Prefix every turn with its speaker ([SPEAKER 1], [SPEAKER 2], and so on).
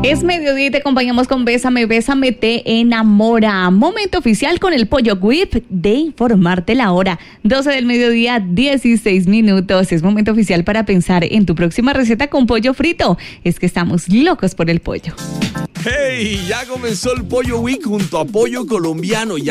[SPEAKER 1] Es mediodía y te acompañamos con Bésame, Bésame, te enamora. Momento oficial con el Pollo Whip de informarte la hora. 12 del mediodía, 16 minutos. Es momento oficial para pensar en tu próxima receta con pollo frito. Es que estamos locos por el pollo.
[SPEAKER 2] ¡Hey! Ya comenzó el Pollo Week junto a Pollo Colombiano. Ya